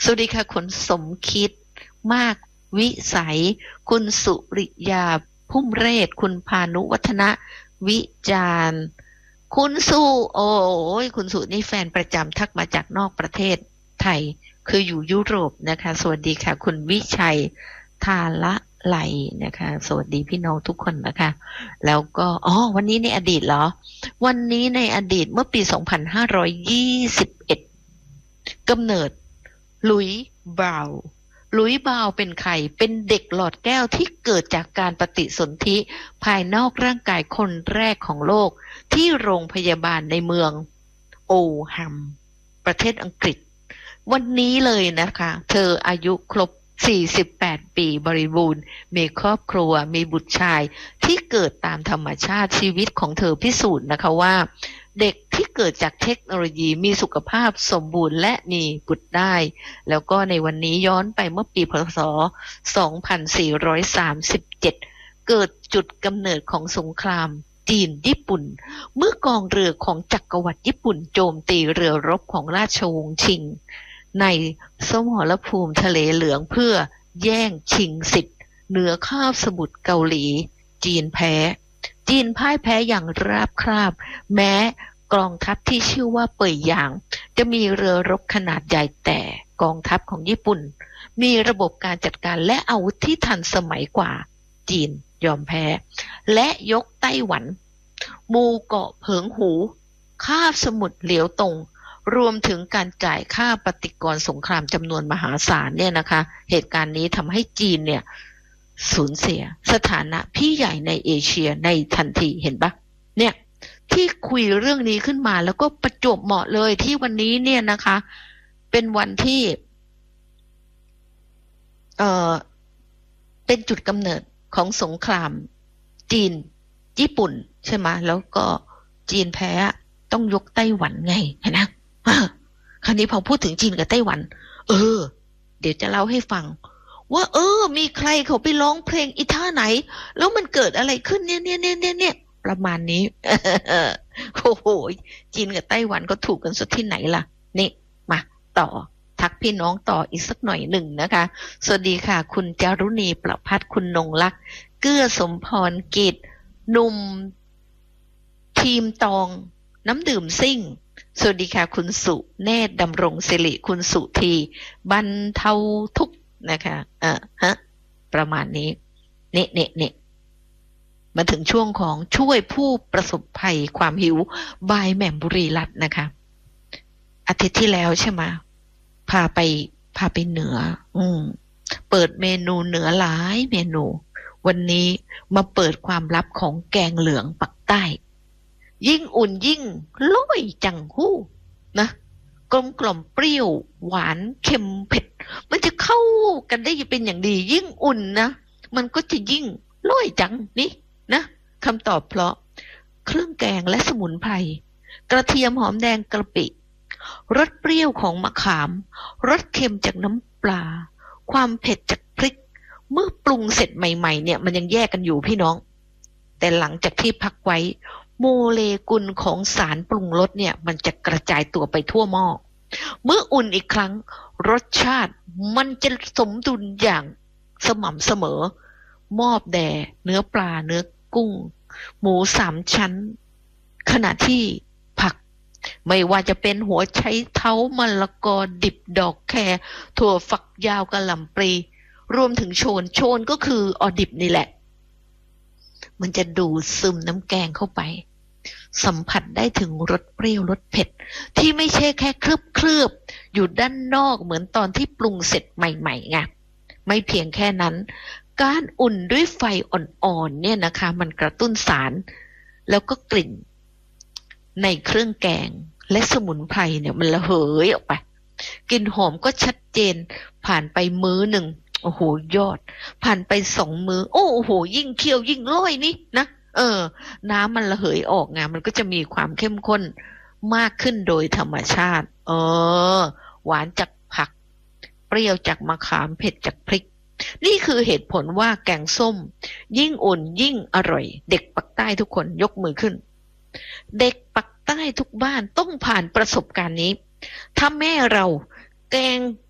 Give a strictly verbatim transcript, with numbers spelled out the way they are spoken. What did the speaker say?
สวัสดีค่ะคุณสมคิดมากวิสัยคุณสุริยาพุ่มเรศคุณพานุวัฒนะวิจารณ์คุณสุโอ้ยคุณสุนี่แฟนประจำทักมาจากนอกประเทศไทยคืออยู่ยุโรปนะคะสวัสดีค่ะคุณวิชัยทาละไหลนะคะสวัสดีพี่น้องทุกคนนะคะแล้วก็อ๋อวันนี้ในอดีตเหรอวันนี้ในอดีตเมื่อปีสองพันห้าร้อยยี่สิบเอ็ดกำเนิดหลุยส์บราวน์หลุยส์บราวน์เป็นใครเป็นเด็กหลอดแก้วที่เกิดจากการปฏิสนธิภายนอกร่างกายคนแรกของโลกที่โรงพยาบาลในเมืองโอแฮมประเทศอังกฤษวันนี้เลยนะคะเธออายุครบสี่สิบแปดปีบริบูรณ์มีครอบครัวมีบุตรชายที่เกิดตามธรรมชาติชีวิตของเธอพิสูจน์นะคะว่าเด็กที่เกิดจากเทคโนโลยีมีสุขภาพสมบูรณ์และมีบุตรได้แล้วก็ในวันนี้ย้อนไปเมื่อปีพ.ศ. สองพันสี่ร้อยสามสิบเจ็ดเกิดจุดกำเนิดของสงครามจีนญี่ปุ่นเมื่อกองเรือของจักรวรรดิญี่ปุ่นโจมตีเรือรบของราชวงศ์ชิงในสมรภูมิทะเลเหลืองเพื่อแย่งชิงสิทธิ์เหนือคาบสมุทรเกาหลีจีนแพ้จีนพ่ายแพ้อย่างราบคาบแม้กองทัพที่ชื่อว่าเป่ยหยางจะมีเรือรบขนาดใหญ่แต่กองทัพของญี่ปุ่นมีระบบการจัดการและอาวุธที่ทันสมัยกว่าจีนยอมแพ้และยกไต้หวันหมู่เกาะเผิงหูคาบสมุทรเหลียวตงรวมถึงการจ่ายค่าปฏิกรณ์สงครามจำนวนมหาศาลเนี่ยนะคะเหตุการณ์นี้ทำให้จีนเนี่ยสูญเสียสถานะพี่ใหญ่ในเอเชียในทันทีเห็นปะเนี่ยที่คุยเรื่องนี้ขึ้นมาแล้วก็ประจวบเหมาะเลยที่วันนี้เนี่ยนะคะเป็นวันที่เอ่อเป็นจุดกำเนิดของสงครามจีนญี่ปุ่นใช่ไหมแล้วก็จีนแพ้ต้องยกไต้หวันไงเห็นไหมคราวนี้พอพูดถึงจีนกับไต้หวันเออเดี๋ยวจะเล่าให้ฟังว่าเออมีใครเขาไปร้องเพลงอีท่าไหนแล้วมันเกิดอะไรขึ้นเนี่ยเนี่ยเนี่ยเนี่ยเนี่ยประมาณนี้โอ้โหจีนกับไต้หวันก็ถูกกันสุดที่ไหนล่ะนี่มาต่อทักพี่น้องต่ออีกสักหน่อยหนึ่งนะคะสวัสดีค่ะคุณจารุณีประภัสคุณนงลักษณ์เกื้อสมพรกิจหนุ่มทีมตองน้ำดื่มซิ่งสวัสดีค่ะคุณสุเนตรดำรงศิริคุณสุทีบรรเทาทุกข์นะคะเออฮะประมาณนี้เนะเนะเนะมาถึงช่วงของช่วยผู้ประสบภัยความหิวบายแหม่มบุรีรัตน์นะคะอาทิตย์ที่แล้วใช่ไหมพาไปพาไปเหนืออืมเปิดเมนูเหนือหลายเมนูวันนี้มาเปิดความลับของแกงเหลืองปักใต้ยิ่งอุ่นยิ่งล้อยจังหู้นะกลมกล่อมเปรี้ยวหวานเค็มเผ็ดมันจะเข้ากันได้เป็นอย่างดียิ่งอุ่นนะมันก็จะยิ่งล้อยจังนี่นะคำตอบเพราะเครื่องแกงและสมุนไพรกระเทียมหอมแดงกระปิรสเปรี้ยวของมะขามรสเค็มจากน้ำปลาความเผ็ดจากพริกเมื่อปรุงเสร็จใหม่ๆเนี่ยมันยังแยกกันอยู่พี่น้องแต่หลังจากที่พักไว้โมเลกุลของสารปรุงรสเนี่ยมันจะกระจายตัวไปทั่วหม้อเมื่ออุ่นอีกครั้งรสชาติมันจะสมดุลอย่างสม่ำเสมอมอบแด่เนื้อปลาเนื้อกุ้งหมูสามชั้นขณะที่ผักไม่ว่าจะเป็นหัวไชเท้ามะละกอดิบดอกแครถั่วฝักยาวกะหล่ำปลีรวมถึงโชนโชนก็คือออดิบนี่แหละมันจะดูดซึมน้ำแกงเข้าไปสัมผัสได้ถึงรสเปรี้ยวรสเผ็ดที่ไม่ใช่แค่เคลือบเคลือบอยู่ด้านนอกเหมือนตอนที่ปรุงเสร็จใหม่ๆไงไม่เพียงแค่นั้นการอุ่นด้วยไฟอ่อนๆเนี่ยนะคะมันกระตุ้นสารแล้วก็กลิ่นในเครื่องแกงและสมุนไพรเนี่ยมันระเหยออกไปกลิ่นหอมก็ชัดเจนผ่านไปมื้อหนึ่งโอ้โหยอดผ่านไปสองมื้อโอ้โหยิ่งเคี่ยวยิ่งร้อยนี่นะเออน้ำมันระเหยออกไงมันก็จะมีความเข้มข้นมากขึ้นโดยธรรมชาติเออหวานจากผักเปรี้ยวจากมะขามเผ็ดจากพริกนี่คือเหตุผลว่าแกงส้มยิ่งอุ่นยิ่งอร่อยเด็กปักใต้ทุกคนยกมือขึ้นเด็กปักใต้ทุกบ้านต้องผ่านประสบการณ์นี้ถ้าแม่เราแกง